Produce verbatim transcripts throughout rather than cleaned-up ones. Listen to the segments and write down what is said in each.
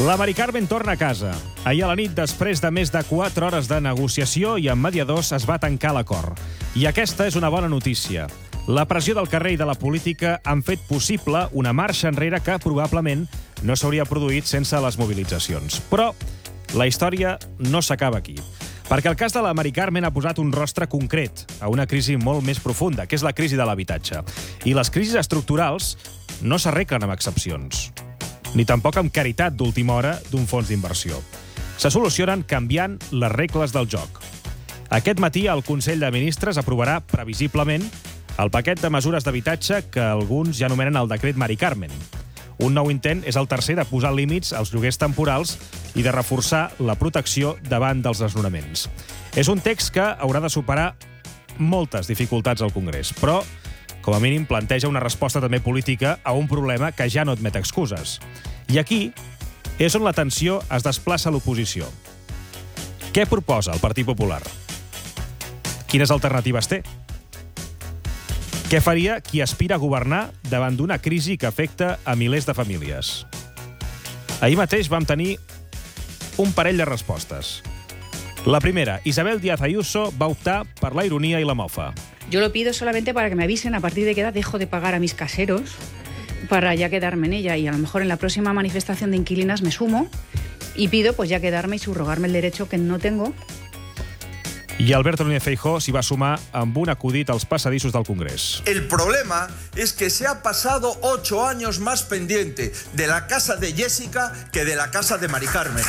La Mari Carmen torna a casa. Ahir a la nit, després de més de quatre hores de negociació i amb mediadors, es va tancar l'acord. I aquesta és una bona notícia. La pressió del carrer i de la política han fet possible una marxa enrere que probablement no s'hauria produït sense les mobilitzacions. Però la història no s'acaba aquí. Perquè el cas de la Mari Carmen ha posat un rostre concret a una crisi molt més profunda, que és la crisi de l'habitatge. I les crisis estructurals no s'arreglen amb excepcions, ni tampoc amb caritat d'última hora d'un fons d'inversió. Se solucionen canviant les regles del joc. Aquest matí el Consell de Ministres aprovarà previsiblement el paquet de mesures d'habitatge que alguns ja anomenen el decret Mari Carmen. Un nou intent és el tercer de posar límits als lloguers temporals i de reforçar la protecció davant dels desnonaments. És un text que haurà de superar moltes dificultats al Congrés, però com a mínim planteja una resposta també política a un problema que ja no admet excuses. I aquí és on la tensió es desplaça a l'oposició. Què proposa el Partit Popular? Quines alternatives té? Què faria qui aspira a governar davant d'una crisi que afecta a milers de famílies? Ahir mateix vam tenir un parell de respostes. La primera, Isabel Díaz Ayuso va optar per la ironia i la mofa. Yo lo pido solamente para que me avisen a partir de qué edad dejo de pagar a mis caseros para ya quedarme en ella, y a lo mejor en la próxima manifestación de inquilinas me sumo y pido pues ya quedarme y subrogarme el derecho que no tengo. I Alberto Núñez Feijóo s'hi va sumar amb un acudit als passadissos del Congrés. El problema es que se ha pasado ocho años más pendiente de la casa de Jessica que de la casa de Mari Carmen.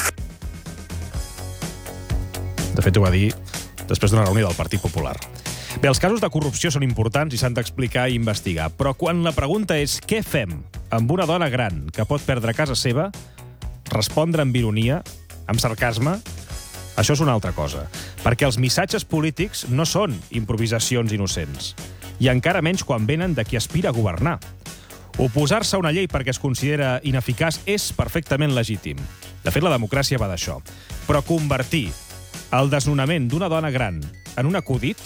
De fet, ho va dir després d'una reunió del Partit Popular. Bé, els casos de corrupció són importants i s'han d'explicar i investigar, però quan la pregunta és què fem amb una dona gran que pot perdre casa seva, respondre amb ironia, amb sarcasme, això és una altra cosa, perquè els missatges polítics no són improvisacions innocents, i encara menys quan venen de qui aspira a governar. Oposar-se a una llei perquè es considera ineficaç és perfectament legítim. De fet, la democràcia va d'això. Però convertir el desnonament d'una dona gran en un acudit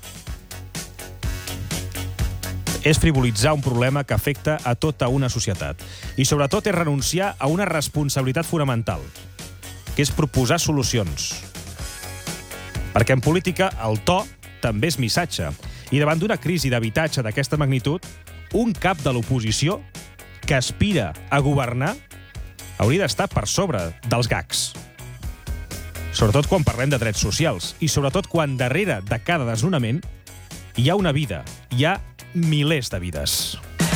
és frivolitzar un problema que afecta a tota una societat. I sobretot és renunciar a una responsabilitat fonamental, que és proposar solucions. Perquè en política el to també és missatge. I davant d'una crisi d'habitatge d'aquesta magnitud, un cap de l'oposició que aspira a governar hauria d'estar per sobre dels gags. Sobretot quan parlem de drets socials i sobretot quan darrere de cada desnonament hi ha una vida, hi ha milers de vides.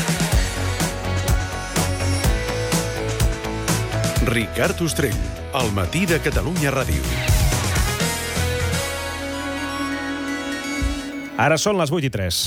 Ricard Ostrell, al matí de Catalunya Ràdio. Ara són les vuit i tres.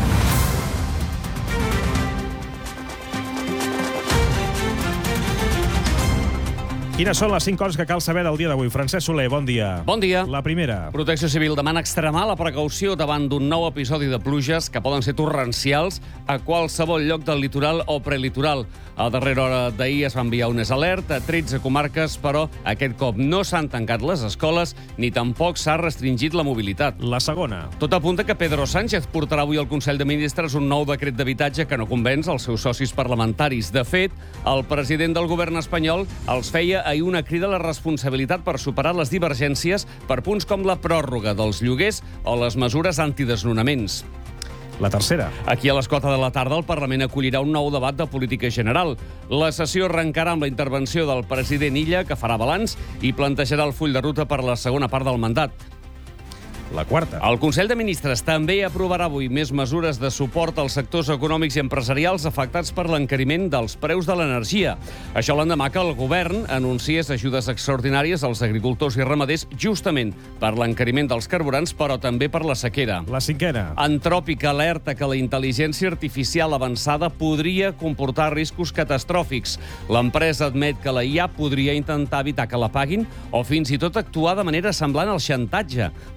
Quines són les cinc coses que cal saber del dia d'avui? Francesc Soler, bon dia. Bon dia. La primera. Protecció Civil demana extremar la precaució davant d'un nou episodi de pluges que poden ser torrencials a qualsevol lloc del litoral o prelitoral. A darrera hora d'ahir es va enviar un alert a tretze comarques, però aquest cop no s'han tancat les escoles ni tampoc s'ha restringit la mobilitat. La segona. Tot apunta que Pedro Sánchez portarà avui al Consell de Ministres un nou decret d'habitatge que no convenç els seus socis parlamentaris. De fet, el president del govern espanyol els feia ahir una crida a la responsabilitat per superar les divergències per punts com la pròrroga dels lloguers o les mesures antidesnonaments. La tercera. Aquí a les quatre de la tarda el Parlament acollirà un nou debat de política general. La sessió arrencarà amb la intervenció del president Illa, que farà balanç i plantejarà el full de ruta per la segona part del mandat. La quarta. El Consell de Ministres també aprovarà avui més mesures de suport als sectors econòmics i empresarials afectats per l'encariment dels preus de l'energia. Això l'endemà que el govern anunciés ajudes extraordinàries als agricultors i ramaders justament per l'encariment dels carburants, però també per la sequera. La cinquena. Antròpic alerta que la intel·ligència artificial avançada podria comportar riscos catastròfics. L'empresa admet que la I A podria intentar evitar que la paguin o fins i tot actuar de manera semblant al xantatge per la seva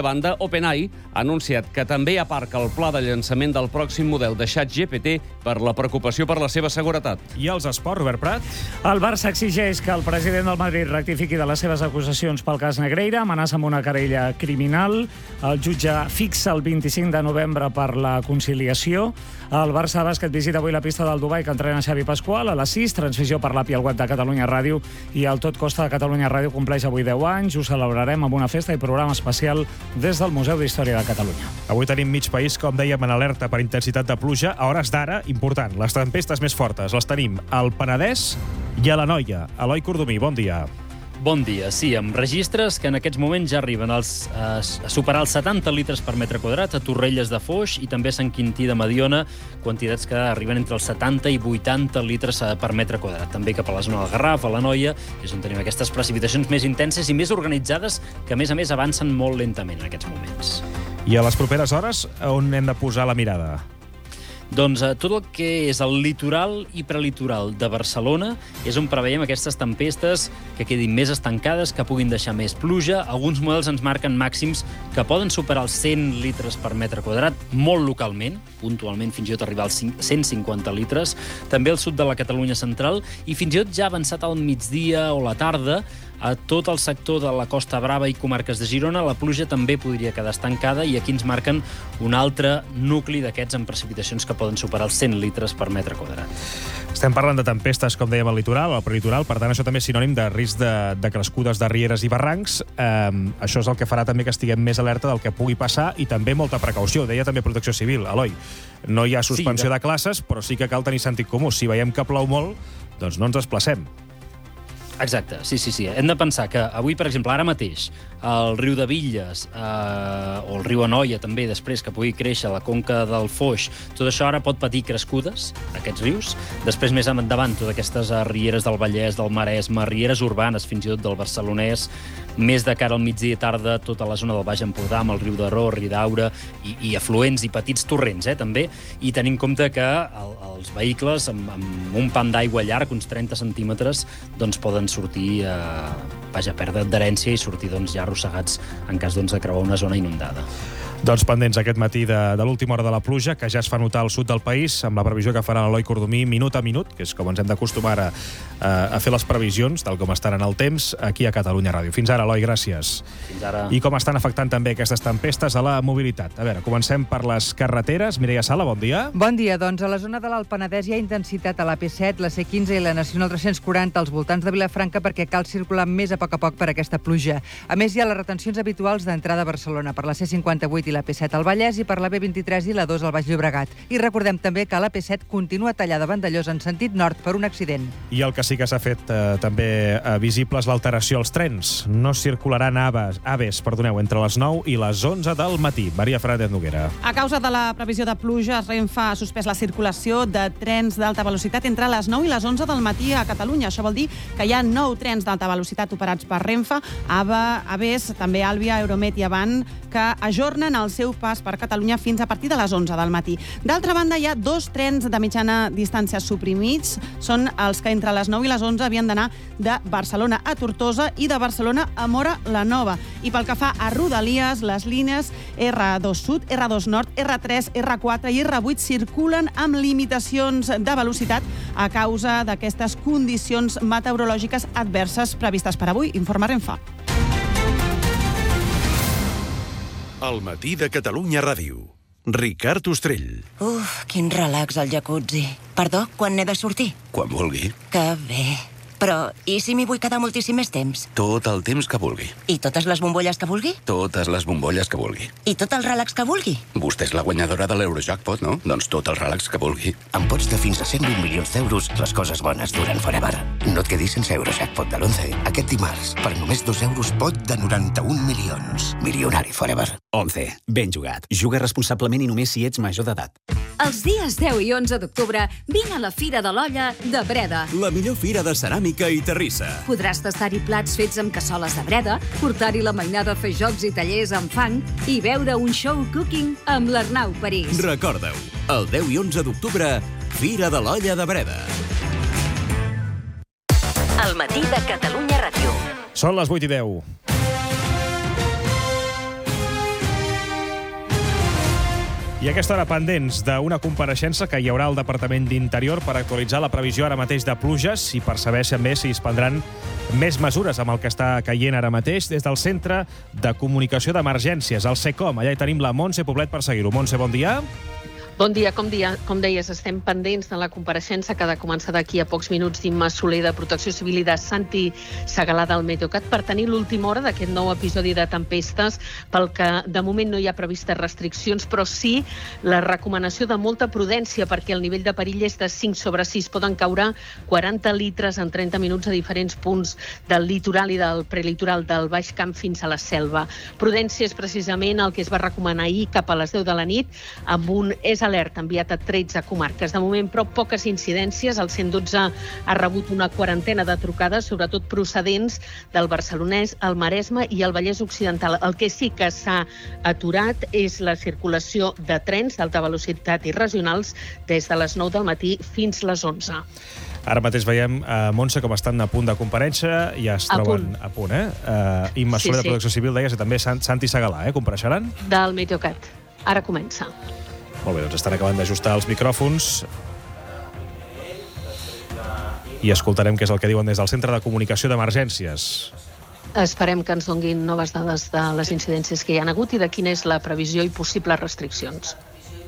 banda, OpenAI ha anunciat que també aparca el pla de llançament del pròxim model de ChatGPT per la preocupació per la seva seguretat. I els esports, Robert Prat? El Barça exigeix que el president del Madrid rectifiqui de les seves acusacions pel cas Negreira, amenaça amb una querella criminal. El jutge fixa el vint-i-cinc de novembre per la conciliació. El Barça Bàsquet visita avui la pista del Dubai que entrena Xavi Pasqual a les sis, transmissió per l'A P I al web de Catalunya Ràdio, i el Tot Costa de Catalunya Ràdio compleix avui deu anys. Ho celebrarem amb una festa i programa especial des del Museu d'Història de Catalunya. Avui tenim mig país, com dèiem, en alerta per intensitat de pluja. A hores d'ara, important, les tempestes més fortes les tenim al Penedès i a l'Anoia. Eloi Cordomí, bon dia. Bon dia. Sí, amb registres que en aquests moments ja arriben als, a, a superar els setanta litres per metre quadrat a Torrelles de Foix i també a Sant Quintí de Mediona, quantitats que arriben entre els setanta i vuitanta litres per metre quadrat. També cap a la zona del Garraf, a l'Anoia, és on tenim aquestes precipitacions més intenses i més organitzades que, a més a més, avancen molt lentament en aquests moments. I a les properes hores, on hem de posar la mirada? Doncs eh, tot el que és el litoral i prelitoral de Barcelona és on preveiem aquestes tempestes que quedin més estancades, que puguin deixar més pluja. Alguns models ens marquen màxims que poden superar els cent litres per metre quadrat, molt localment, puntualment fins i tot arribar als cent cinquanta litres. També al sud de la Catalunya central i fins i tot ja avançat al migdia o la tarda, a tot el sector de la Costa Brava i comarques de Girona, la pluja també podria quedar estancada i aquí ens marquen un altre nucli d'aquests amb precipitacions que poden superar els cent litres per metre quadrat. Estem parlant de tempestes, com dèiem, al litoral, al prelitoral, per tant, això també és sinònim de risc de, de crescudes de rieres i barrancs. Eh, això és el que farà també que estiguem més alerta del que pugui passar i també molta precaució. Deia també Protecció Civil, Eloi. No hi ha suspensió Sí, de... de classes, però sí que cal tenir sentit comú. Si veiem que plou molt, doncs no ens desplacem. Exacte, sí, sí, sí. Hem de pensar que avui, per exemple, ara mateix, el riu de Villes eh, o el riu Anoia també, després que pugui créixer la conca del Foix, tot això ara pot patir crescudes, aquests rius. Després, més endavant, totes aquestes rieres del Vallès, del Maresme, rieres urbanes, fins i tot del Barcelonès, més de cara al migdia i tarda, tota la zona del Baix Empordà, amb el riu d'Aró, Ridaura, i, i afluents i petits torrents, eh, també. I tenim en compte que el, els vehicles, amb, amb un pam d'aigua llarg, uns trenta centímetres, doncs poden sortir, eh, vaja, perdre adherència i sortir doncs, ja arrossegats en cas doncs, de creuar una zona inundada. Doncs pendents aquest matí de, de l'última hora de la pluja, que ja es fa notar al sud del país, amb la previsió que farà l'Eloi Cordomí minut a minut, que és com ens hem d'acostumar a, a fer les previsions, tal com estan en el temps, aquí a Catalunya Ràdio. Fins ara, Eloi, gràcies. Fins ara. I com estan afectant també aquestes tempestes a la mobilitat. A veure, comencem per les carreteres. Mireia Sala, bon dia. Bon dia. Doncs a la zona de l'Alt Penedès hi ha intensitat a la P set, la C quinze i la Nacional tres-cents quaranta als voltants de Vilafranca perquè cal circular més a poc a poc per aquesta pluja. A més, hi ha les retencions habituals d'entrada a Barcelona per la C cinquanta-vuit i la P set al Vallès i per la B vint-i-tres i la dos al Baix Llobregat. I recordem també que la P set continua tallada a Vandellòs en sentit nord per un accident. I el que sí que s'ha fet eh, també eh, visible és l'alteració als trens. No circularan aves, aves perdoneu, entre les nou i les onze del matí. Maria Fernández Noguera. A causa de la previsió de pluja, Renfe ha suspès la circulació de trens d'alta velocitat entre les nou i les onze del matí a Catalunya. Això vol dir que hi ha nou trens d'alta velocitat operats per Renfe, AVE, Aves, també Àlvia, Euromet i Avant, que ajornen el seu pas per Catalunya fins a partir de les onze del matí. D'altra banda, hi ha dos trens de mitjana distància suprimits. Són els que entre les nou i les onze havien d'anar de Barcelona a Tortosa i de Barcelona a Móra la Nova. I pel que fa a Rodalies, les línies R dos Sud, R dos Nord, R tres, R quatre i R vuit circulen amb limitacions de velocitat a causa d'aquestes condicions meteorològiques adverses previstes per avui, informa Renfe. El matí de Catalunya Ràdio. Ricard Ostrell. Uf, quin relax al jacuzzi. Perdó, quan n'he de sortir? Quan vulgui. Que bé. Però, i si m'hi vull quedar moltíssim més temps? Tot el temps que vulgui. I totes les bombolles que vulgui? Totes les bombolles que vulgui. I tot el relax que vulgui? Vostè és la guanyadora de l'Eurojackpot, no? Doncs tot el relax que vulgui. Amb pots de fins a cent vint milions d'euros, les coses bones duren forever. No et quedis sense Eurojackpot de l'onze. Aquest dimarts, per només dos euros, pot de noranta-un milions. Milionari forever. onze. Ben jugat. Juga responsablement i només si ets major d'edat. Els dies deu i onze d'octubre vine a la Fira de l'Olla de Breda. La millor fira de ceràmica i terrissa. Podràs tastar-hi plats fets amb cassoles de Breda, portar-hi la mainada a fer jocs i tallers amb fang i veure un show cooking amb l'Arnau París. Recorda-ho, el deu i onze d'octubre, Fira de l'Olla de Breda. El matí de Catalunya Ràdio. Són les vuit i deu. I a aquesta hora pendents d'una compareixença que hi haurà al Departament d'Interior per actualitzar la previsió ara mateix de pluges i per saber també si es prendran més mesures amb el que està caient ara mateix des del Centre de Comunicació d'Emergències, el SECOM. Allà hi tenim la Montse Poblet per seguir-ho. Montse, bon dia. Bon dia, com, dia, com deies, estem pendents de la compareixença que ha de començar d'aquí a pocs minuts d'Imma Soler de Protecció Civil i de Santi Segalà del Meteocat per tenir l'última hora d'aquest nou episodi de tempestes, pel que de moment no hi ha previstes restriccions, però sí la recomanació de molta prudència perquè el nivell de perill és de cinc sobre sis. Poden caure quaranta litres en trenta minuts a diferents punts del litoral i del prelitoral del Baix Camp fins a la Selva. Prudència és precisament el que es va recomanar ahir cap a les deu de la nit amb un és alert enviat a tretze comarques. De moment, però, poques incidències. El cent dotze ha rebut una quarantena de trucades, sobretot procedents del Barcelonès, el Maresme i el Vallès Occidental. El que sí que s'ha aturat és la circulació de trens d'alta velocitat i regionals des de les nou del matí fins les onze. Ara mateix veiem, uh, Montse, com estan a punt de comparèixer, ja es A troben punt. a punt, eh? Uh, Imma Sí, Soler sí. de Protecció Civil, deies, i també Sant, Santi Segalà, eh? Compareixeran? Del Meteocat. Ara comença. Molt bé, doncs estan acabant d'ajustar els micròfons i escoltarem què és el que diuen des del Centre de Comunicació d'Emergències. Esperem que ens donguin noves dades de les incidències que hi ha hagut i de quina és la previsió i possibles restriccions.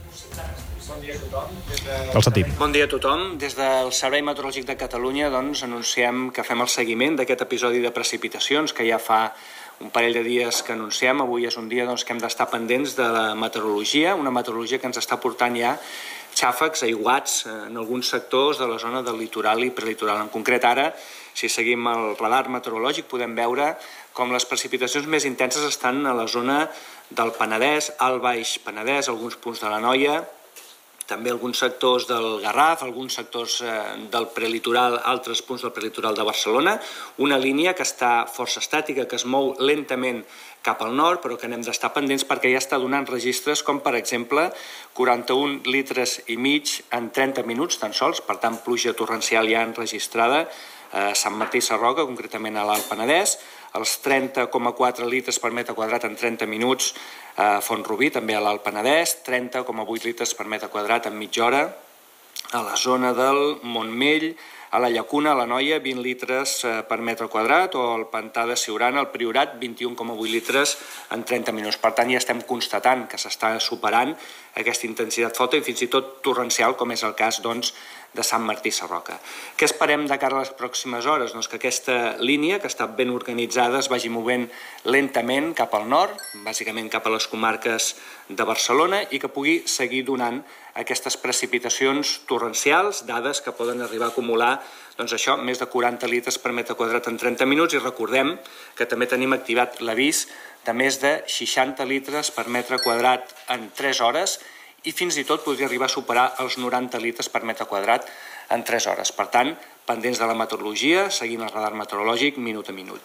El sentim. Bon dia a tothom. Des del Servei Meteorològic de Catalunya doncs, anunciem que fem el seguiment d'aquest episodi de precipitacions que ja fa un parell de dies que anunciem. Avui és un dia doncs, que hem d'estar pendents de la meteorologia, una meteorologia que ens està portant ja xàfecs aiguats en alguns sectors de la zona del litoral i prelitoral. En concret ara, si seguim el radar meteorològic, podem veure com les precipitacions més intenses estan a la zona del Penedès, al Baix Penedès, alguns punts de l'Anoia, també alguns sectors del Garraf, alguns sectors eh, del prelitoral, altres punts del prelitoral de Barcelona, una línia que està força estàtica, que es mou lentament cap al nord, però que n'hem d'estar pendents perquè ja està donant registres com, per exemple, quaranta-un litres i mig en trenta minuts tan sols, per tant, pluja torrencial ja enregistrada a Sant Martí Sarroca, concretament a l'Alt Penedès, els trenta coma quatre litres per metre quadrat en trenta minuts a Font-rubí, també a l'Alt Penedès, trenta coma vuit litres per metre quadrat en mitja hora, a la zona del Montmell, a la Llacuna, a l'Anoia, vint litres per metre quadrat, o al Pantà de Siurana, al Priorat, vint-i-un coma vuit litres en trenta minuts. Per tant, ja estem constatant que s'està superant aquesta intensitat forta i fins i tot torrencial, com és el cas, doncs, de Sant Martí Sarroca. Què esperem de cara a les pròximes hores? Doncs que aquesta línia, que està ben organitzada, es vagi movent lentament cap al nord, bàsicament cap a les comarques de Barcelona, i que pugui seguir donant aquestes precipitacions torrencials, dades que poden arribar a acumular doncs això, més de quaranta litres per metre quadrat en trenta minuts, i recordem que també tenim activat l'avís de més de seixanta litres per metre quadrat en tres hores, i fins i tot podria arribar a superar els noranta litres per metre quadrat en tres hores. Per tant, pendents de la meteorologia, seguint el radar meteorològic minut a minut.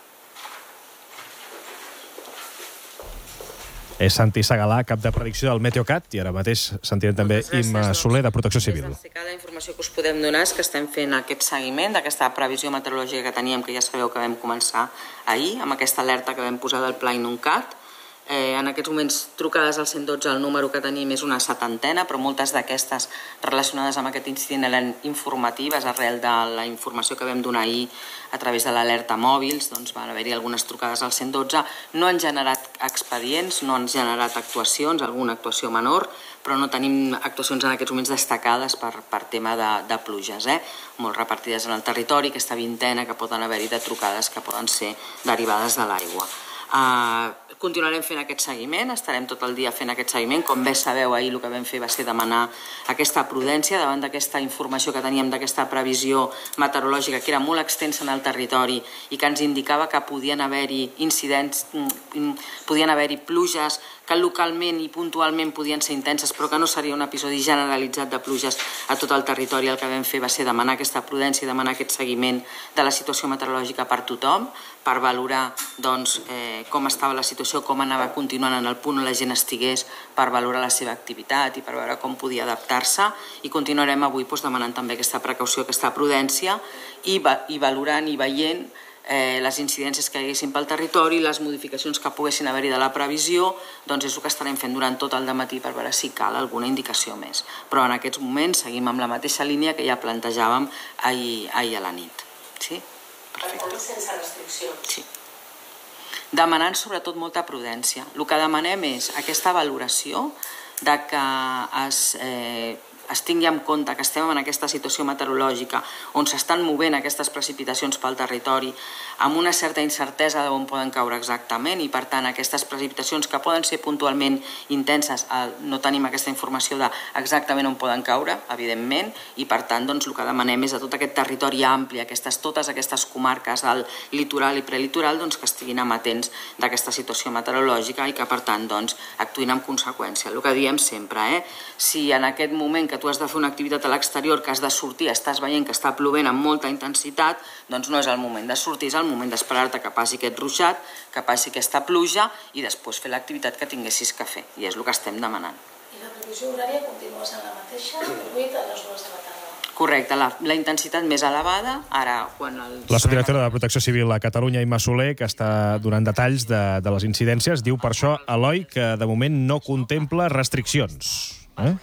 És Santi Segalà, cap de predicció del Meteocat, i ara mateix sentirem també Imma Soler de Protecció Civil. La informació que us podem donar és que estem fent aquest seguiment d'aquesta previsió meteorològica que teníem, que ja sabeu que vam començar ahir, amb aquesta alerta que vam posar del Pla Inuncat. Eh, en aquests moments, trucades al cent dotze, el número que tenim és una setantena, però moltes d'aquestes relacionades amb aquest incident eren informatives arrel de la informació que vam donar ahir a través de l'alerta mòbils. Doncs van haver-hi algunes trucades al cent dotze. No han generat expedients, no han generat actuacions, alguna actuació menor, però no tenim actuacions en aquests moments destacades per, per tema de, de pluges, eh? molt repartides en el territori, aquesta vintena que poden haver-hi de trucades que poden ser derivades de l'aigua. Uh, continuarem fent aquest seguiment, estarem tot el dia fent aquest seguiment. Com bé sabeu, ahir el que vam fer va ser demanar aquesta prudència davant d'aquesta informació que teníem, d'aquesta previsió meteorològica que era molt extensa en el territori i que ens indicava que podien haver-hi incidents, podien haver-hi pluges que localment i puntualment podien ser intenses, però que no seria un episodi generalitzat de pluges a tot el territori. El que vam fer va ser demanar aquesta prudència i demanar aquest seguiment de la situació meteorològica per tothom, per valorar doncs, eh, com estava la situació, com anava continuant en el punt on la gent estigués, per valorar la seva activitat i per veure com podia adaptar-se, i continuarem avui doncs, demanant també aquesta precaució, aquesta prudència, i, va, i valorant i veient eh, les incidències que hi haguessin pel territori, les modificacions que poguessin haver-hi de la previsió, doncs és el que estarem fent durant tot el dematí per veure si cal alguna indicació més. Però en aquests moments seguim amb la mateixa línia que ja plantejàvem ahir, ahir a la nit. Sí? Perfecte. Per tant, sense restriccions. Sí. Demanant sobretot molta prudència. El que demanem és aquesta valoració de que es... Eh, es tingui en compte que estem en aquesta situació meteorològica on s'estan movent aquestes precipitacions pel territori amb una certa incertesa d'on poden caure exactament i, per tant, aquestes precipitacions que poden ser puntualment intenses, no tenim aquesta informació d'exactament on poden caure, evidentment, i, per tant, doncs, el que demanem és a tot aquest territori ampli, aquestes, totes aquestes comarques del litoral i prelitoral, doncs, que estiguin amatents d'aquesta situació meteorològica i que, per tant, doncs, actuïn en conseqüència. El que diem sempre, eh? Si en aquest moment que tu has de fer una activitat a l'exterior, que has de sortir, estàs veient que està plovent amb molta intensitat, doncs no és el moment de sortir, és el moment d'esperar-te que passi aquest ruixat, que passi aquesta pluja i després fer l'activitat que tinguessis que fer. I és el que estem demanant. I la previsió horària continua sent la mateixa, de vuit a les dues de la tarda? Correcte, la, la intensitat més elevada, ara quan el... La subdirectora de Protecció Civil a Catalunya, Imma Soler, que està donant detalls de, de les incidències, diu per això, Eloi, que de moment no contempla restriccions. Eh?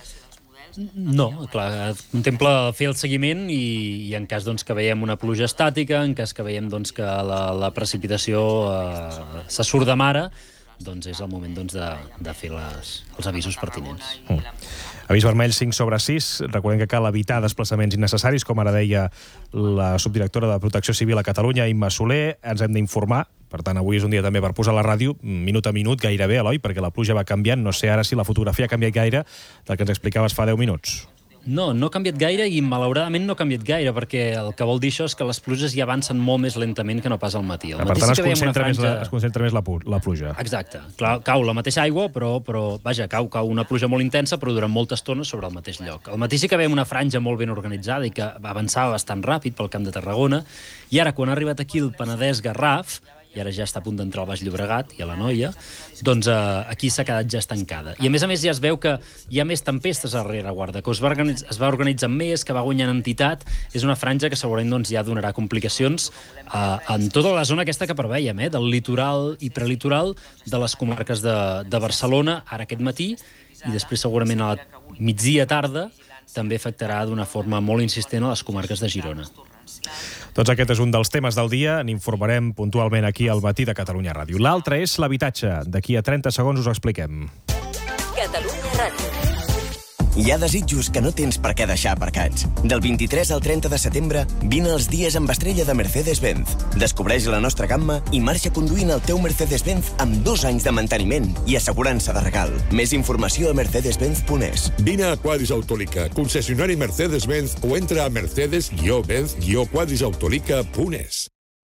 No, clar, contempla fer el seguiment i, i en cas doncs, que veiem una pluja estàtica, en cas que veiem doncs, que la, la precipitació eh, se surt de mare, doncs és el moment doncs, de, de fer les, els avisos pertinents. Mm. Avís vermell cinc sobre sis. Recordem que cal evitar desplaçaments innecessaris, com ara deia la subdirectora de Protecció Civil a Catalunya, Imma Soler. Ens hem d'informar. Per tant, avui és un dia també per posar la ràdio minut a minut, gairebé, Eloi, perquè la pluja va canviant. No sé ara si la fotografia ha canviat gaire del que ens explicaves fa deu minuts. No, no ha canviat gaire i malauradament no ha canviat gaire, perquè el que vol dir això és que les pluges ja avancen molt més lentament que no pas al matí. Al per matí tant, sí es, concentra franja... més la, es concentra més la, la pluja. Exacte. Clar, cau la mateixa aigua, però, però vaja, cau, cau una pluja molt intensa, però durant molta estona sobre el mateix lloc. Al matí sí que veiem una franja molt ben organitzada i que avançava bastant ràpid pel Camp de Tarragona, i ara, quan ha arribat aquí el Penedès-Garraf, i ara ja està a punt d'entrar al Baix Llobregat i a l'Anoia, doncs eh, aquí s'ha quedat ja estancada. I a més a més ja es veu que hi ha més tempestes a rereguarda, que es va, organitz es va organitzar més, que va guanyant entitat. És una franja que segurament doncs, ja donarà complicacions eh, en tota la zona aquesta que preveiem, eh, del litoral i prelitoral de les comarques de, de Barcelona, ara aquest matí, i després segurament a la migdia tarda també afectarà d'una forma molt insistent a les comarques de Girona. Doncs aquest és un dels temes del dia. N'informarem puntualment aquí al Matí de Catalunya Ràdio. L'altre és l'habitatge. D'aquí a trenta segons us ho expliquem. Catalunya Ràdio. Hi ha desitjos que no tens per què deixar aparcats. Del vint-i-tres al trenta de setembre, vine els dies amb estrella de Mercedes-Benz. Descobreix la nostra gamma i marxa conduint el teu Mercedes-Benz amb dos anys de manteniment i assegurança de regal. Més informació a mercedes benz punt es. Vine a Quadris Autolica, concessionari Mercedes-Benz, o entra a mercedes benz quadris autolica punt es.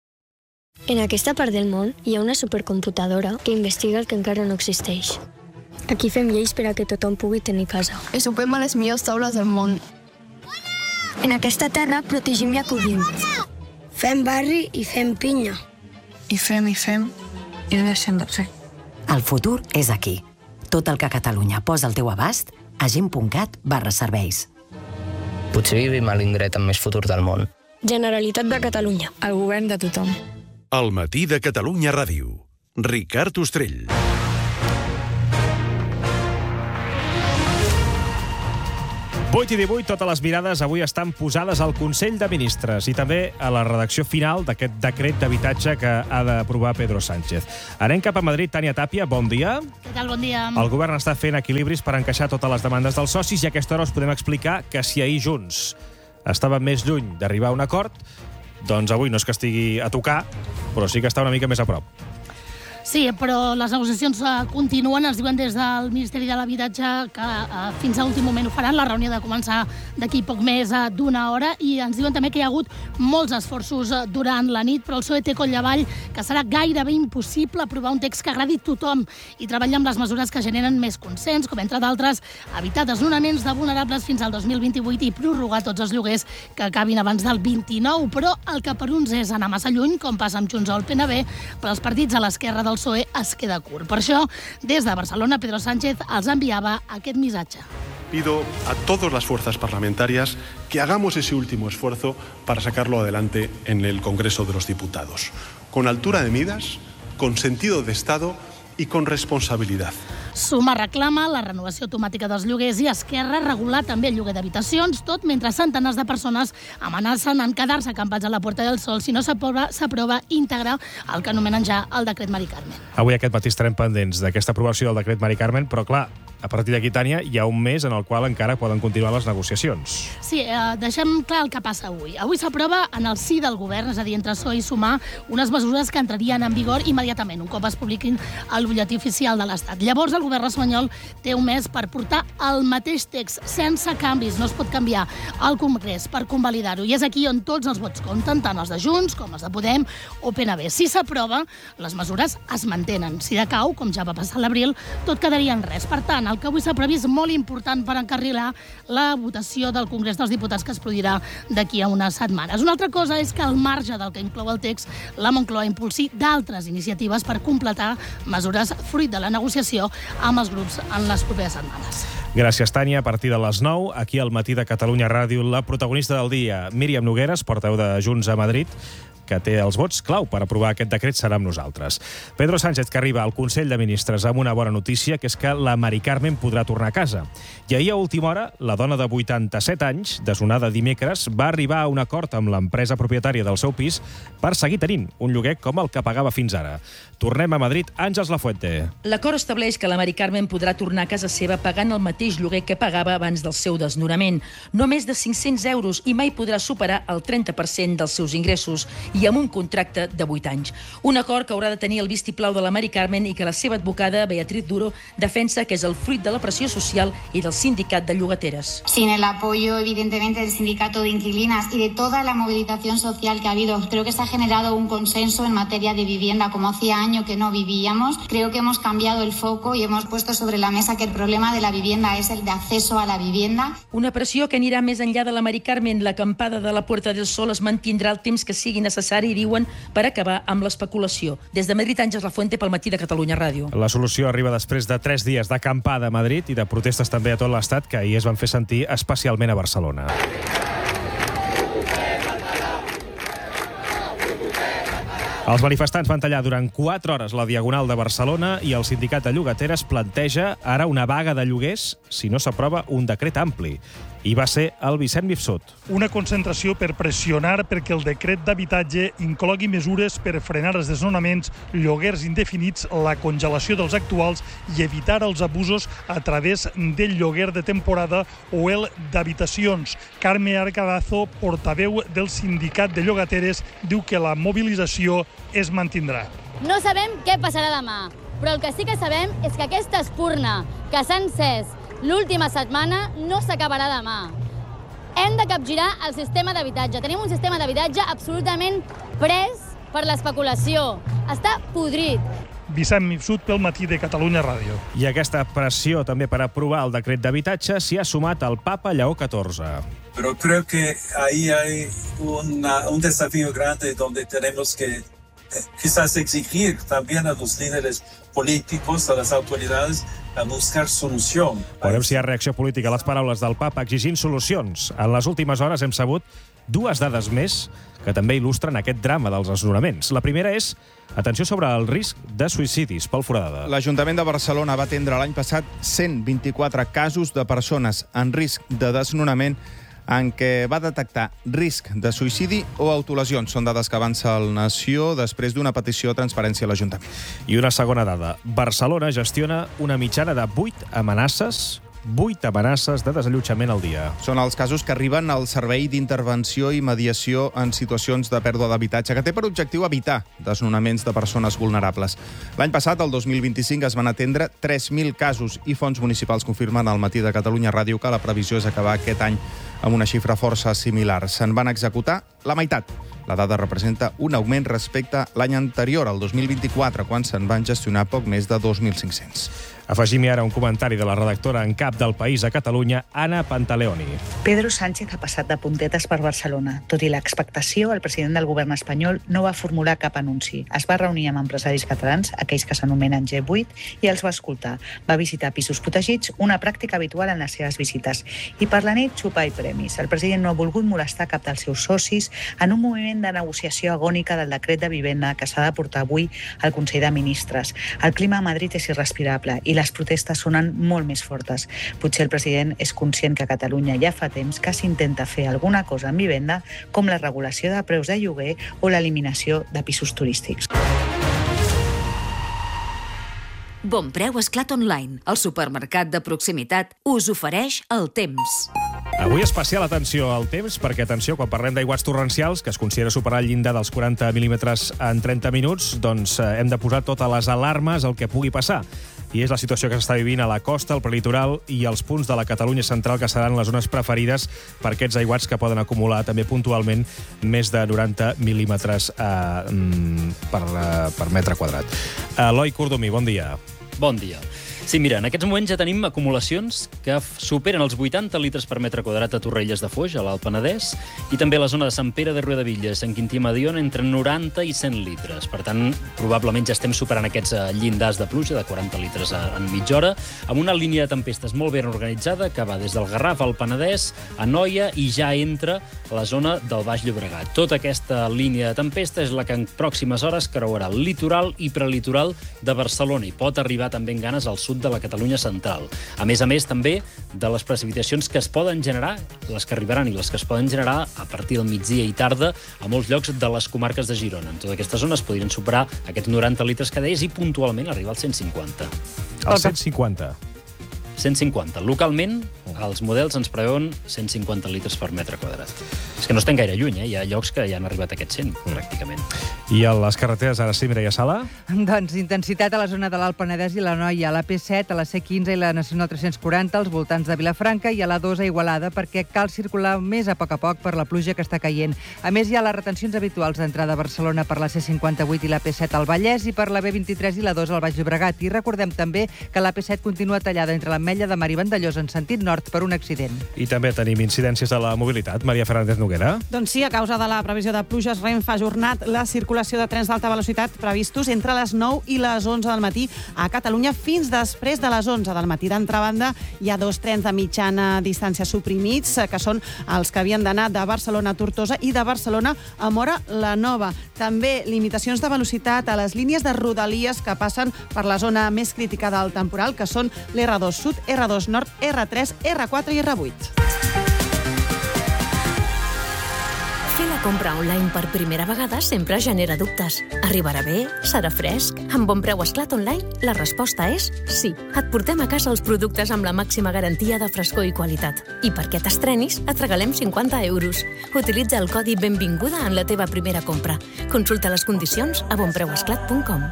En aquesta part del món hi ha una supercomputadora que investiga el que encara no existeix. Aquí fem lleis per a que tothom pugui tenir casa. I sopem a les millors taules del món. En aquesta terra protegim i acollim. Fem barri i fem pinya. I fem i fem i no deixem de fer. El futur és aquí. Tot el que Catalunya posa al teu abast a gent punt cat barra serveis. Potser vivim a l'indret amb més futur del món. Generalitat de Catalunya. El govern de tothom. El Matí de Catalunya Ràdio. Ricard Ostrell. vuit i divuit, totes les mirades avui estan posades al Consell de Ministres i també a la redacció final d'aquest decret d'habitatge que ha d'aprovar Pedro Sánchez. Anem cap a Madrid. Tània Tàpia, bon dia. Què tal? Bon dia. El govern està fent equilibris per encaixar totes les demandes dels socis i a aquesta hora us podem explicar que si ahir Junts estava més lluny d'arribar a un acord, doncs avui no és que estigui a tocar, però sí que està una mica més a prop. Sí, però les negociacions continuen. Ens diuen des del Ministeri de l'Habitatge que fins a l'últim moment ho faran. La reunió ha de començar d'aquí poc més d'una hora i ens diuen també que hi ha hagut molts esforços durant la nit, però el P S O E té coll avall que serà gairebé impossible aprovar un text que agradi a tothom i treballar amb les mesures que generen més consens, com entre d'altres evitar desnonaments de vulnerables fins al dos mil vint-i-vuit i prorrogar tots els lloguers que acabin abans del vint-i-nou. Però el que per uns és anar massa lluny, com passa amb Junts o el P N B, per als partits a l'esquerra del P S O E es queda curt. Per això, des de Barcelona, Pedro Sánchez els enviava aquest missatge. pido a todas las fuerzas parlamentarias que hagamos ese último esfuerzo para sacarlo adelante en el Congreso de los Diputados, con altura de miras, con sentido de Estado i con responsabilitat. Sumar reclama la renovació automàtica dels lloguers i Esquerra regular també el lloguer d'habitacions, tot mentre centenars de persones amenacen en quedar-se acampats a la Puerta del Sol si no s'aprova íntegre el que anomenen ja el decret Mari Carmen. Avui aquest matí estarem pendents d'aquesta aprovació del decret Mari Carmen, però clar, a partir d'aquí, Tània, hi ha un mes en el qual encara poden continuar les negociacions. Sí, eh, deixem clar el que passa avui. Avui s'aprova en el sí del govern, és a dir, entre P S O E i Sumar, unes mesures que entrarien en vigor immediatament, un cop es publiquin al butlletí oficial de l'Estat. Llavors, el govern espanyol té un mes per portar el mateix text, sense canvis, no es pot canviar, al Congrés per convalidar-ho. I és aquí on tots els vots compten, tant els de Junts com els de Podem o P N B. Si s'aprova, les mesures es mantenen. Si decau, com ja va passar a l'abril, tot quedaria en res. Per tant, el que avui s'ha previst molt important per encarrilar la votació del Congrés dels Diputats que es produirà d'aquí a unes setmanes. Una altra cosa és que al marge del que inclou el text, la Moncloa impulsi d'altres iniciatives per completar mesures fruit de la negociació amb els grups en les properes setmanes. Gràcies, Tània. A partir de les nou, aquí al Matí de Catalunya Ràdio, la protagonista del dia, Míriam Nogueras, portaveu de Junts a Madrid, que té els vots clau per aprovar aquest decret, serà amb nosaltres. Pedro Sánchez, que arriba al Consell de Ministres amb una bona notícia, que és que la Mari Carmen podrà tornar a casa. I ahir a última hora, la dona de vuitanta-set anys, desnonada dimecres, va arribar a un acord amb l'empresa propietària del seu pis per seguir tenint un lloguer com el que pagava fins ara. Tornem a Madrid. Àngels Lafuente. L'acord estableix que la Mari Carmen podrà tornar a casa seva pagant el mateix lloguer que pagava abans del seu desnonament. No més de cinc-cents euros i mai podrà superar el trenta per cent dels seus ingressos i amb un contracte de vuit anys. Un acord que haurà de tenir el vistiplau de la Mari Carmen i que la seva advocada, Beatriz Duro, defensa que és el fruit de la pressió social i del sindicat de llogateres. Sin el apoyo, evidentemente, del sindicato de inquilinas y de toda la movilización social que ha habido, creo que se ha generado un consenso en materia de vivienda, como hacía años que no vivíamos. Creo que hemos cambiado el foco y hemos puesto sobre la mesa que el problema de la vivienda es el de acceso a la vivienda. Una pressió que anirà més enllà de la Mari Carmen. L'acampada de la Puerta del Sol es mantindrà el temps que sigui necessari, diuen, per acabar amb l'especulació. Des de Madrid, Àngels Lafuente, pel Matí de Catalunya Ràdio. La solució arriba després de tres dies d'acampada a Madrid i de protestes també a tot l'Estat, que ahir es van fer sentir especialment a Barcelona. Els manifestants van tallar durant quatre hores la Diagonal de Barcelona i el sindicat de llogateres planteja ara una vaga de lloguers si no s'aprova un decret ampli. I va ser el Vicent Mifsud. Una concentració per pressionar perquè el decret d'habitatge inclogui mesures per frenar els desnonaments, lloguers indefinits, la congelació dels actuals i evitar els abusos a través del lloguer de temporada o el d'habitacions. Carme Arcadazo, portaveu del sindicat de llogateres, diu que la mobilització es mantindrà. No sabem què passarà demà, però el que sí que sabem és que aquesta espurna que s'ha encès l'última setmana no s'acabarà demà. Hem de capgirar el sistema d'habitatge. Tenim un sistema d'habitatge absolutament pres per l'especulació. Està podrit. Vicent Mifsud pel Matí de Catalunya Ràdio. I aquesta pressió també per aprovar el decret d'habitatge s'hi ha sumat el papa Lleó catorze. Pero creo que ahí hay una, un desafío grande donde tenemos que quizás exigir también a los líderes políticos, a las autoridades, a buscar solució. Veurem si hi ha reacció política a les paraules del papa exigint solucions. En les últimes hores hem sabut dues dades més que també il·lustren aquest drama dels desnonaments. La primera és, atenció sobre el risc de suïcidis pel Foradada. L'Ajuntament de Barcelona va atendre l'any passat cent vint-i-quatre casos de persones en risc de desnonament en què va detectar risc de suïcidi o autolesions. Són dades que avança el Nació després d'una petició de transparència a l'Ajuntament. I una segona dada. Barcelona gestiona una mitjana de vuit amenaces vuit amenaces de desallotjament al dia. Són els casos que arriben al Servei d'Intervenció i Mediació en situacions de pèrdua d'habitatge, que té per objectiu evitar desnonaments de persones vulnerables. L'any passat, el dos mil vint-i-cinc, es van atendre tres mil casos i fonts municipals confirmen al Matí de Catalunya Ràdio que la previsió és acabar aquest any amb una xifra força similar. Se'n van executar la meitat. La dada representa un augment respecte a l'any anterior, el dos mil vint-i-quatre, quan se'n van gestionar poc més de dos mil cinc-cents. Afegim-hi ara un comentari de la redactora en cap del País a Catalunya, Anna Pantaleoni. Pedro Sánchez ha passat de puntetes per Barcelona. Tot i l'expectació, el president del govern espanyol no va formular cap anunci. Es va reunir amb empresaris catalans, aquells que s'anomenen G vuit, i els va escoltar. Va visitar pisos protegits, una pràctica habitual en les seves visites. I per la nit, xupar i premis. El president no ha volgut molestar cap dels seus socis en un moviment de negociació agònica del decret de vivenda que s'ha de portar avui al Consell de Ministres. El clima a Madrid és irrespirable i les protestes sonen molt més fortes. Potser el president és conscient que a Catalunya ja fa temps que s'intenta fer alguna cosa en vivenda, com la regulació de preus de lloguer o l'eliminació de pisos turístics. Bonpreu Esclat Online, el supermercat de proximitat, us ofereix el temps. Avui especial atenció al temps, perquè, atenció, quan parlem d'aiguats torrencials, que es considera superar el llindar dels quaranta mil·límetres en trenta minuts, doncs eh, hem de posar totes les alarmes al que pugui passar. I és la situació que s'està vivint a la costa, al prelitoral i als punts de la Catalunya central, que seran les zones preferides per aquests aiguats que poden acumular també puntualment més de noranta mil·límetres eh, per, eh, per metre quadrat. Eloi Cordomí, bon dia. Bon dia. Sí, mira, en aquests moments ja tenim acumulacions que superen els vuitanta litres per metre quadrat a Torrelles de Foix, a l'Alt Penedès, i també a la zona de Sant Pere de Riudebitlles, en Quintí Mediona, entre noranta i cent litres. Per tant, probablement ja estem superant aquests llindars de pluja de quaranta litres en mitja hora, amb una línia de tempestes molt ben organitzada que va des del Garraf al Penedès, a Noia, i ja entra a la zona del Baix Llobregat. Tota aquesta línia de tempesta és la que en pròximes hores creuarà el litoral i prelitoral de Barcelona i pot arribar també en ganes al sud de la Catalunya central. A més a més, també, de les precipitacions que es poden generar, les que arribaran i les que es poden generar a partir del migdia i tarda a molts llocs de les comarques de Girona. En totes aquestes zones podrien superar aquests noranta litres que deies i puntualment arribar als cent cinquanta. Als cent cinquanta? cent cinquanta. Localment, els models ens preveuen cent cinquanta litres per metre quadrat. És que no estem gaire lluny, eh? Hi ha llocs que ja han arribat a aquests cent, pràcticament. I a les carreteres, ara sí, Mireia Sala? Doncs intensitat a la zona de l'Alt Penedès i la Noia, a la P set, a la C quinze i la Nacional tres-cents quaranta, als voltants de Vilafranca, i a la dos a Igualada, perquè cal circular més a poc a poc per la pluja que està caient. A més, hi ha les retencions habituals d'entrada a Barcelona per la C cinquanta-vuit i la P set al Vallès i per la B vint-i-tres i la dos al Baix Llobregat. I recordem també que la P set continua tallada entre l'Ametlla de Mar i Vandellòs en sentit nord per un accident. I també tenim incidències de la mobilitat. Maria Fernández Noguera. Doncs sí, a causa de la previsió de pluges, Renfe ha ajornat la circulació de trens d'alta velocitat previstos entre les nou i les onze del matí a Catalunya fins després de les onze del matí. D'altra banda, hi ha dos trens de mitjana distància suprimits, que són els que havien d'anar de Barcelona a Tortosa i de Barcelona a Móra la Nova. També limitacions de velocitat a les línies de rodalies que passen per la zona més crítica del temporal, que són l'R dos Sud, R dos Nord, R tres, R quatre i R vuit. Fer la compra online per primera vegada sempre genera dubtes. Arribarà bé? Serà fresc? Amb Bonpreu Esclat Online, la resposta és sí. Et portem a casa els productes amb la màxima garantia de frescor i qualitat. I perquè t'estrenis, et regalem cinquanta euros. Utilitza el codi Benvinguda en la teva primera compra. Consulta les condicions a bonpreu esclat punt com.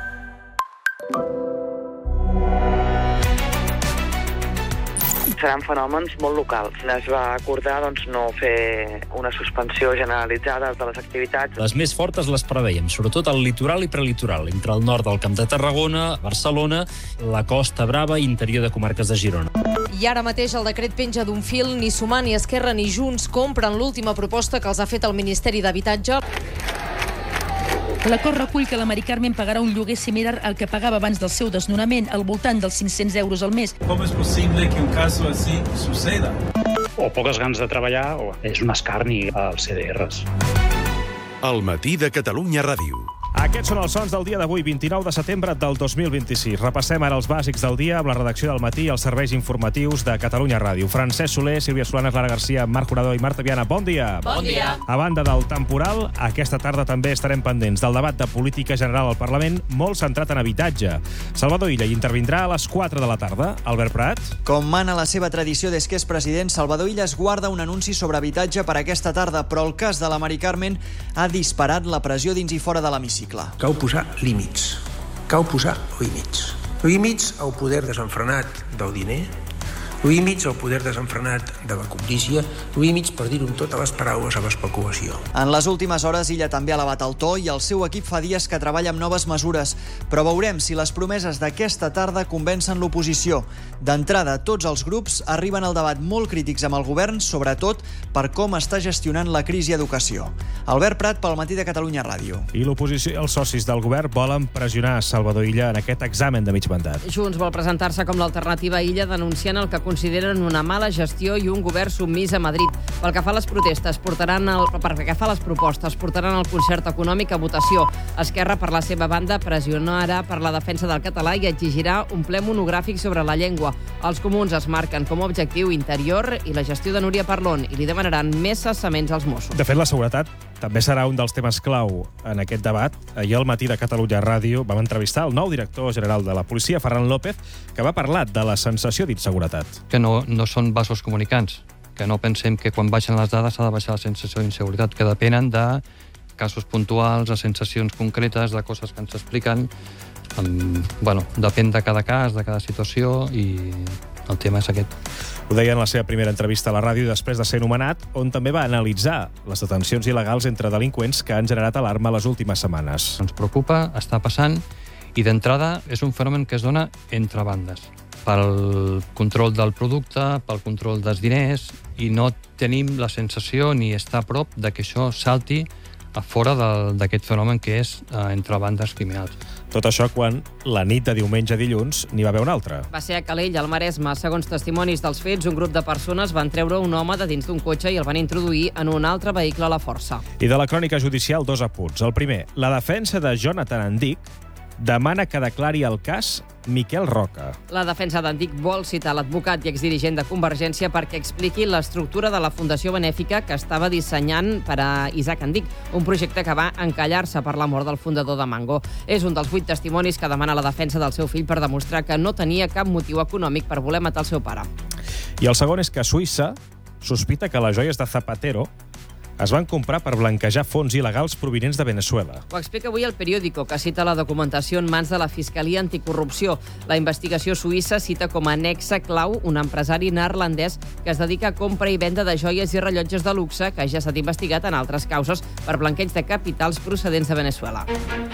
Seran fenòmens molt locals. Es va acordar doncs, no fer una suspensió generalitzada de les activitats. Les més fortes les preveiem, sobretot al litoral i prelitoral, entre el nord del Camp de Tarragona, Barcelona, la Costa Brava i interior de comarques de Girona. I ara mateix el decret penja d'un fil. Ni Sumar, ni Esquerra, ni Junts compren l'última proposta que els ha fet el Ministeri d'Habitatge. L'acord recull que la Mari Carmen pagarà un lloguer similar al que pagava abans del seu desnonament, al voltant dels cinc-cents euros al mes. Com és possible que un cas així suceda? O poques ganes de treballar o és un escarni als C D Rs. El matí de Catalunya Ràdio. Aquests són els sons del dia d'avui, vint-i-nou de setembre del dos mil vint-i-sis. Repassem ara els bàsics del dia amb la redacció del matí i els serveis informatius de Catalunya Ràdio. Francesc Soler, Sílvia Solanes, Lara Garcia, Marc Jurador i Marta Viana. Bon dia. Bon dia. A banda del temporal, aquesta tarda també estarem pendents del debat de política general al Parlament, molt centrat en habitatge. Salvador Illa hi intervindrà a les quatre de la tarda. Albert Prat. Com mana la seva tradició des que és president, Salvador Illa es guarda un anunci sobre habitatge per aquesta tarda, però el cas de la Mari Carmen ha disparat la pressió dins i fora de l'hemicicle. Cal posar límits. Cal posar límits. Límits al poder desenfrenat del diner, límits al poder desenfrenat de la cobdícia, límits, per dir-ho amb totes les paraules, a l'especulació. En les últimes hores, Illa també ha elevat el to i el seu equip fa dies que treballa amb noves mesures. Però veurem si les promeses d'aquesta tarda convencen l'oposició. D'entrada, tots els grups arriben al debat molt crítics amb el govern, sobretot per com està gestionant la crisi a educació. Albert Prat, pel Matí de Catalunya Ràdio. I l'oposició i els socis del govern volen pressionar Salvador Illa en aquest examen de mig mandat. Junts vol presentar-se com l'alternativa a Illa, denunciant el que consideren una mala gestió i un govern submís a Madrid. Pel que fa a les protestes, portaran el, per que fa les propostes, portaran el concert econòmic a votació. Esquerra, per la seva banda, pressionarà per la defensa del català i exigirà un ple monogràfic sobre la llengua. Els comuns es marquen com a objectiu Interior i la gestió de Núria Parlon i li demanaran més cessaments als Mossos. De fet, la seguretat també serà un dels temes clau en aquest debat. Ahir al Matí de Catalunya Ràdio vam entrevistar el nou director general de la policia, Ferran López, que va parlar de la sensació d'inseguretat. Que no, no són vasos comunicants, que no pensem que quan baixen les dades s'ha de baixar la sensació d'inseguretat, que depenen de casos puntuals, de sensacions concretes, de coses que ens expliquen. Bueno, depèn de cada cas, de cada situació, i el tema és aquest. Ho deia en la seva primera entrevista a la ràdio després de ser nomenat, on també va analitzar les detencions il·legals entre delinqüents que han generat alarma les últimes setmanes. Ens preocupa, està passant, i d'entrada és un fenomen que es dona entre bandes, pel control del producte, pel control dels diners, i no tenim la sensació ni estar a prop de que això salti a fora d'aquest fenomen que és eh, entre bandes criminals. Tot això quan la nit de diumenge a dilluns n'hi va haver una altra. Va ser a Calella, al Maresme. Segons testimonis dels fets, un grup de persones van treure un home de dins d'un cotxe i el van introduir en un altre vehicle a la força. I de la crònica judicial, dos apunts. El primer, la defensa de Jonathan Andic demana que declari el cas Miquel Roca. La defensa d'Andic vol citar l'advocat i exdirigent de Convergència perquè expliqui l'estructura de la fundació benèfica que estava dissenyant per a Isaac Andic, un projecte que va encallar-se per la mort del fundador de Mango. És un dels vuit testimonis que demana la defensa del seu fill per demostrar que no tenia cap motiu econòmic per voler matar el seu pare. I el segon és que Suïssa sospita que les joies de Zapatero es van comprar per blanquejar fons il·legals provinents de Venezuela. Ho explica avui el periòdico, que cita la documentació en mans de la Fiscalia Anticorrupció. La investigació suïssa cita com a nexe clau un empresari neerlandès que es dedica a compra i venda de joies i rellotges de luxe que ja ha estat investigat en altres causes per blanqueig de capitals procedents de Venezuela.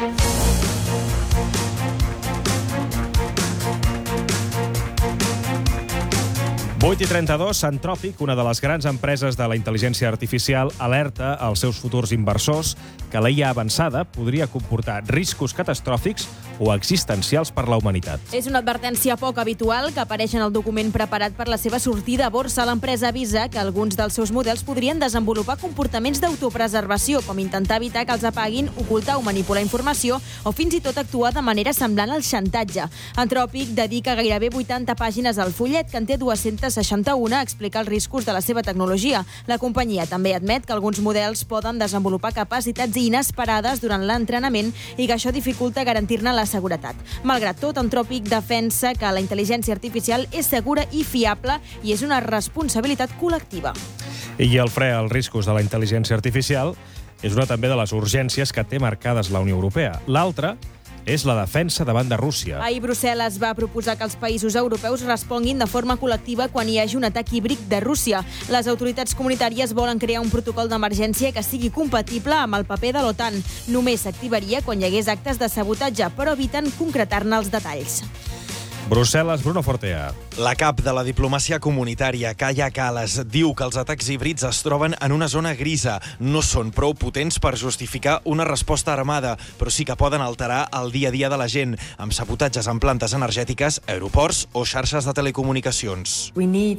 vuit i trenta-dos, Anthropic, una de les grans empreses de la intel·ligència artificial, alerta als seus futurs inversors que la I A avançada podria comportar riscos catastròfics o existencials per la humanitat. És una advertència poc habitual que apareix en el document preparat per la seva sortida a borsa. L'empresa avisa que alguns dels seus models podrien desenvolupar comportaments d'autopreservació, com intentar evitar que els apaguin, ocultar o manipular informació o fins i tot actuar de manera semblant al xantatge. Anthropic dedica gairebé vuitanta pàgines al fullet, que en té dues-centes seixanta-u a explicar els riscos de la seva tecnologia. La companyia també admet que alguns models poden desenvolupar capacitats inesperades durant l'entrenament i que això dificulta garantir-ne la seguretat. Malgrat tot, Anthropic defensa que la intel·ligència artificial és segura i fiable i és una responsabilitat col·lectiva. I el fre als riscos de la intel·ligència artificial és una també de les urgències que té marcades la Unió Europea. L'altra és la defensa davant de Rússia. Ahir Brussel·les va proposar que els països europeus responguin de forma col·lectiva quan hi hagi un atac híbrid de Rússia. Les autoritats comunitàries volen crear un protocol d'emergència que sigui compatible amb el paper de l'OTAN. Només s'activaria quan hi hagués actes de sabotatge, però eviten concretar-ne els detalls. Brussel·les, Bruno Fortea. La cap de la diplomàcia comunitària, Kaja Kallas, diu que els atacs híbrids es troben en una zona grisa. No són prou potents per justificar una resposta armada, però sí que poden alterar el dia a dia de la gent, amb sabotatges en plantes energètiques, aeroports o xarxes de telecomunicacions.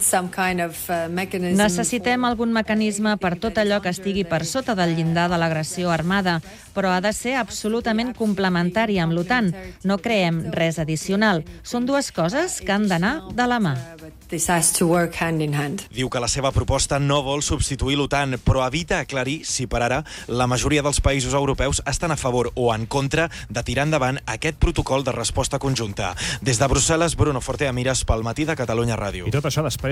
Necessitem algun mecanisme per tot allò que estigui per sota del llindar de l'agressió armada, però ha de ser absolutament complementari amb l'OTAN. No creem res addicional. Són dues coses que han d'anar de la mà. Diu que la seva proposta no vol substituir l'OTAN, però evita aclarir si per ara la majoria dels països europeus estan a favor o en contra de tirar endavant aquest protocol de resposta conjunta. Des de Brussel·les, Bruno Fortea Mires pel Matí de Catalunya Ràdio. I tot això després